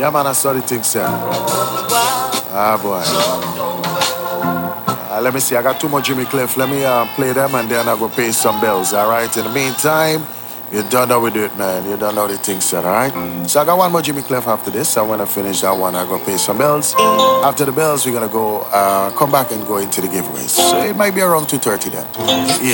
Yeah, man, I saw the thing, sir. Ah, boy. Let me see. I got two more Jimmy Cliff. Let me play them and then I go pay some bills. All right. In the meantime, you don't know we do it, man. You don't know the thing, sir. All right. So I got one more Jimmy Cliff after this. So when I finish that one, I go pay some bills. After the bills, we're gonna go come back and go into the giveaways. So it might be around 2:30 then. Yeah.